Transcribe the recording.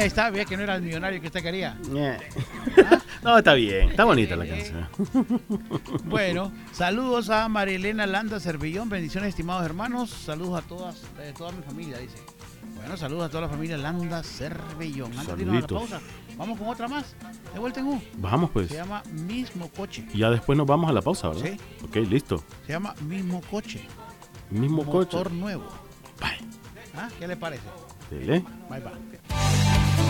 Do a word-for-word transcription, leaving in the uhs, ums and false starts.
ahí está, ve que no era el millonario que usted quería. Eh. ¿Ah? No, está bien, está bonita la canción. Bueno, saludos a Marilena Landa Cervillón, bendiciones estimados hermanos, saludos a todas, eh, toda mi familia, dice. Bueno, saludos a toda la familia Landa Cervillón. Antes de irnos a la pausa, vamos con otra más, de vuelta en U. Vamos pues. Se llama Mismo Coche. Ya después nos vamos a la pausa, ¿verdad? Sí. Ok, listo. Se llama Mismo Coche. Mismo Motor coche. nuevo. Bye. ¿Ah? ¿Qué le parece? Dele. Bye bye.